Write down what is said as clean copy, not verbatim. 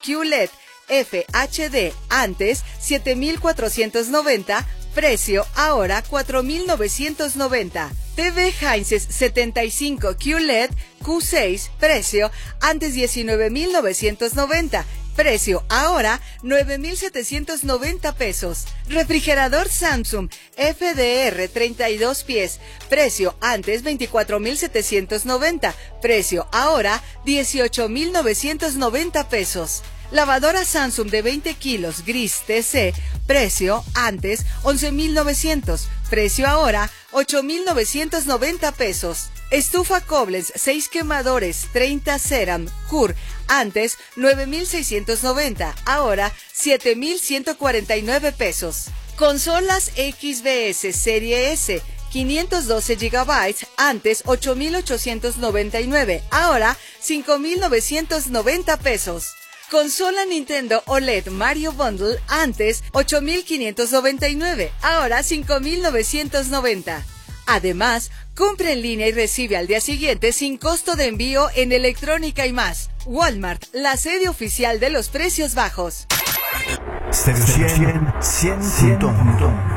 QLED FHD, antes 7.490, precio ahora 4.990. TV Hisense 75 QLED Q6, precio antes 19.990. Precio ahora 9.790 pesos. Refrigerador Samsung FDR 32 pies. Precio antes 24.790. Precio ahora 18.990 pesos. Lavadora Samsung de 20 kilos gris TC. Precio antes 11.900. Precio ahora 8.990 pesos. Estufa Koblenz 6 quemadores 30 Ceram Cur. Antes 9.690, ahora 7.149 pesos. Consolas XBS Serie S 512 GB, antes 8.899, ahora 5.990 pesos. Consola Nintendo OLED Mario Bundle, antes 8.599, ahora 5.990. Además, compra en línea y recibe al día siguiente sin costo de envío en electrónica y más. Walmart, la sede oficial de los precios bajos. Stereo 100.1.